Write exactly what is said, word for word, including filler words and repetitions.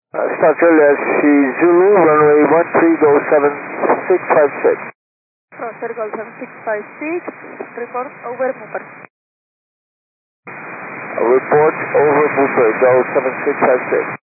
Uh, Start Juliet, Zulu, runway one three, go seven six five six. Frontier Golf seven six five six, report over Mooper. Report over Mooper, go seven six five six.